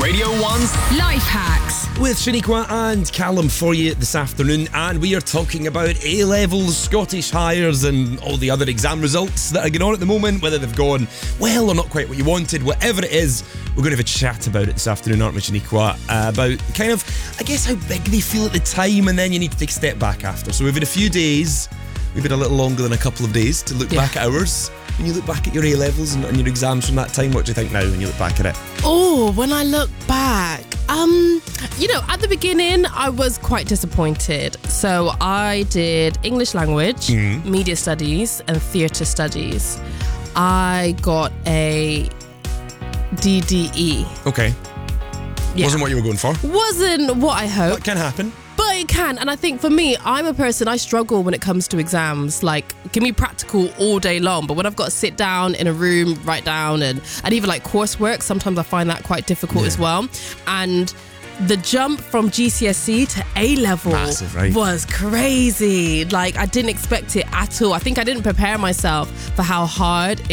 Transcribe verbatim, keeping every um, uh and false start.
Radio one's Life Hacks with Shaniqua and Callum for you this afternoon, and we are talking about A-levels, Scottish Highers and all the other exam results that are going on at the moment, whether they've gone well or not quite what you wanted. Whatever it is, we're going to have a chat about it this afternoon, aren't we, Shaniqua? Uh, about kind of, I guess, how big they feel at the time, and then you need to take a step back after. So we've had a few days, we've had a little longer than a couple of days to look Yeah. back at ours. When you look back at your A-levels and, and your exams from that time, what do you think now when you look back at it? Oh, when I look back, um, you know, at the beginning, I was quite disappointed. So I did English language, Mm-hmm. media studies, and theatre studies. I got a D D E. Okay. Yeah. Wasn't what you were going for. Wasn't what I hoped. What can happen? But it can. And I think for me, I'm a person, I struggle when it comes to exams. Like, give me practical all day long. But when I've got to sit down in a room, write down, and, and even like coursework, sometimes I find that quite difficult Yeah. as well. And the jump from G C S E to A-level Massive, right? was crazy. Like, I didn't expect it at all. I think I didn't prepare myself for how hard